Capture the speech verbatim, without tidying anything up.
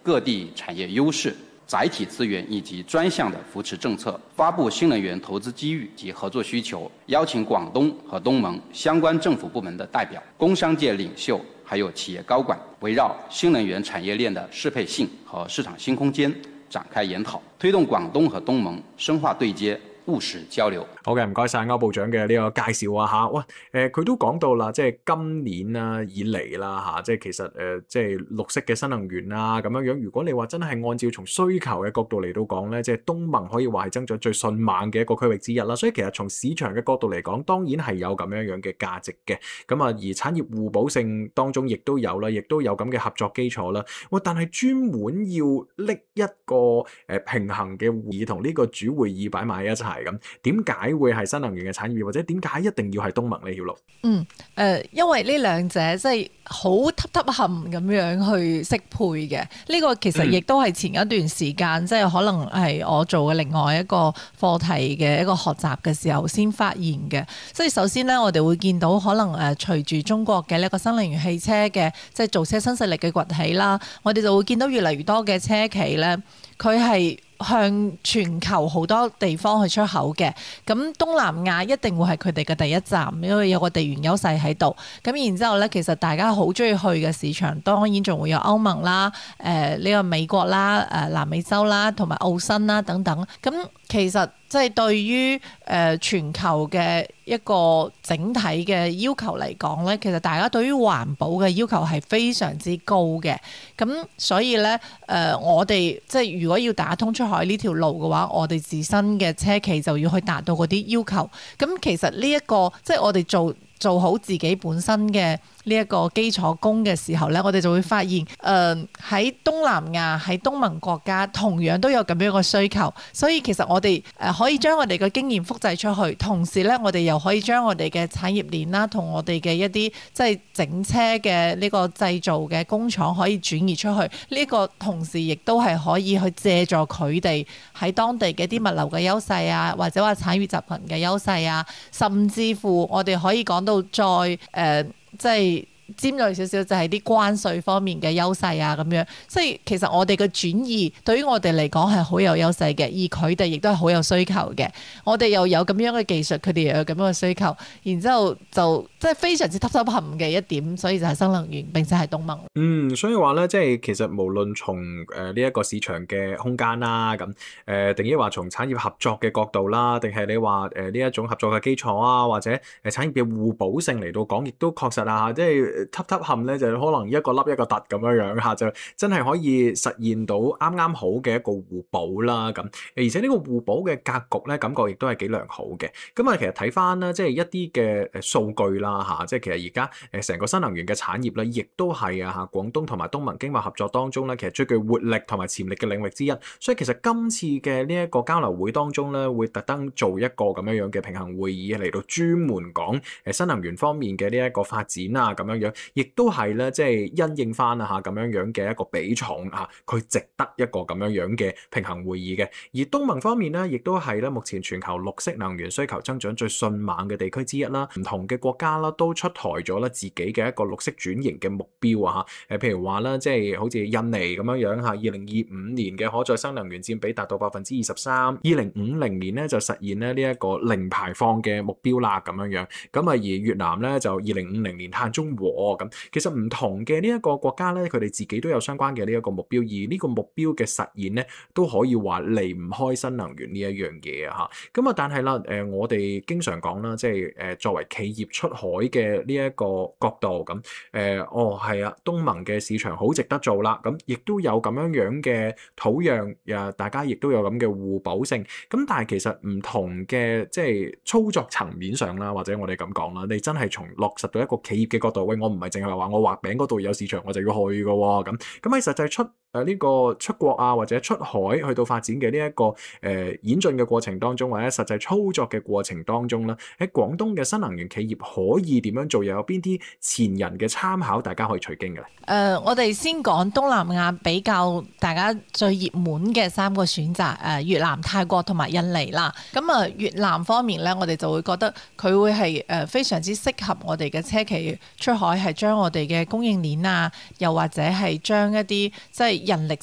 各地產業優勢、載體資源以及專項的扶持政策，發布新能源投資機遇及合作需求，邀請廣東和東盟相關政府部門的代表、工商界領袖，還有企業高管，圍繞新能源產業鏈的適配性和市場新空間展開研討，推動廣東和東盟深化對接、務實交流。 好嘅，唔該晒歐部長嘅呢個介紹啊嚇。喂，誒、呃、佢都講到啦，即係今年啦以嚟啦嚇，即係其實誒、呃、即係綠色嘅新能源啊咁樣樣。如果你話真係按照從需求嘅角度嚟到講咧，即係東盟可以話係增長最迅猛嘅一個區域之一啦。所以其實從市場嘅角度嚟講，當然係有咁樣樣嘅價值嘅。咁啊，而產業互補性當中亦都有啦，亦都有咁嘅合作基礎啦。喂，但係專門要拎一個誒平衡嘅會議同呢個主會議擺埋一齊咁，點解會係新能源嘅產業，或者點解一定要係東盟呢條路？ 嗯，誒、呃，因為呢兩者即係好揼揼冚咁樣去適配嘅。呢、這個其實亦都係前一段時間，嗯、即係可能係我做嘅另外一個課題嘅一個學習嘅時候先發現嘅。所以首先呢，我哋會見到可能誒隨住中國嘅呢個新能源汽車嘅即係造車新勢力嘅崛起啦，我哋就會見到越嚟越多嘅車企咧，佢係向全球好多地方去出口嘅，咁東南亞一定會係佢哋嘅第一站，因為有個地緣優勢喺度。咁然之後咧，其實大家好中意去嘅市場，當然仲會有歐盟啦、誒、呃、呢、這個美國啦、誒、呃、南美洲啦、同埋澳新啦等等。咁其實即係對於誒、呃、全球嘅一個整體嘅要求嚟講咧，其實大家對於環保嘅要求係非常之高嘅。咁所以咧，誒、呃、我哋即係如果要打通出海呢條路嘅話，我哋自身嘅車企就要去達到嗰啲要求。咁其實呢、這、一個即係我哋做做好自己本身嘅呢一個基礎功嘅時候呢，我哋就會發現，誒、呃、喺東南亞喺東盟國家同樣都有咁樣嘅需求，所以其實我哋誒可以將我哋嘅經驗複製出去，同時呢，我哋又可以將我哋嘅產業鏈啦，同我哋嘅一啲即係整車嘅呢個製造嘅工廠可以轉移出去，呢、這個同時亦都係可以去借助佢哋喺當地嘅啲物流嘅優勢啊，或者話產業集群嘅優勢啊，甚至乎我哋可以講到再誒、呃、即係尖銳少少就係啲關稅方面嘅優勢啊咁樣，所以其實我哋嘅轉移對於我哋嚟講係好有優勢嘅，而佢哋亦都係好有需求嘅。我哋又有咁樣嘅技術，佢哋又有咁樣嘅需求，然之後就即係非常之揼揼冚嘅一點，所以就係新能源並且係東盟。 嗯，所以話咧，即係其實無論從誒呢一個市場嘅空間啦，咁誒定抑話從產業合作嘅角度啦，定係你話誒呢一種合作嘅基礎啊，或者誒產業嘅互補性嚟到講，亦都確實啊，即係。揼揼冚咧就可能一個凹一個凸咁樣樣嚇，就真係可以實現到啱啱好嘅一個互補啦咁。而且呢個互補嘅格局咧，感覺亦都係幾良好嘅。咁啊，其實睇翻啦，即係一啲嘅誒數據啦嚇，即係其實而家誒成個新能源嘅產業咧，亦都係啊嚇廣東同埋東盟經貿合作當中咧，其實最具活力同埋潛力嘅領域之一。所以其實今次嘅呢一個交流會當中咧，會特登做一個咁樣樣嘅平衡會議嚟到專門講誒新能源方面嘅呢一個發展啊咁樣樣。亦都係咧，即係因應翻啊嚇咁樣樣嘅一個比重啊，佢值得一個咁樣樣嘅平衡會議嘅。而東盟方面咧，亦都係咧目前全球綠色能源需求增長最迅猛嘅地區之一啦。唔同嘅國家啦，都出台咗咧自己嘅一個綠色轉型嘅目標啊嚇。誒，譬如話啦，即係好似印尼咁樣樣嚇，二零二五年嘅可再生能源佔比達到百分之二十三，二零五零年咧就實現咧呢一個零排放嘅目標啦咁樣樣。咁啊，而越南咧就二零五零年碳中和咁。其實唔同嘅呢一個國家咧，佢哋自己都有相關嘅呢一個目標，而呢個目標嘅實現咧，都可以話離唔開新能源呢一樣嘢啊嚇。咁啊，但係啦，誒、呃、我哋經常講啦，即係誒作為企業出海嘅呢一個角度咁，誒、呃、哦係啊，東盟嘅市場好值得做啦，咁亦都有咁樣樣嘅土壤，誒大家亦都有咁嘅互補性。咁但係其實唔同嘅即係操作層面上啦，或者我哋咁講啦，你真係從落實到一個企業嘅角度，喂，我唔係淨係話我畫餅嗰度有市場，我就要去嘅喎，咁咁喺實際出誒呢、呃這個出國啊或者出海去到發展嘅呢一個誒、呃、演進嘅過程當中，或者實際操作嘅過程當中咧，喺廣東嘅新能源企業可以點樣做？又有邊啲前人嘅參考，大家可以取經嘅咧？誒、 呃，我哋先講東南亞比較大家最熱門嘅三個選擇，誒、呃、越南、泰國同埋印尼啦。咁啊、呃、越南方面咧，我哋就會覺得佢會係誒、呃、非常之適合我哋嘅車企出海，係將我哋嘅供應鏈啊，又或者係將一啲即係人力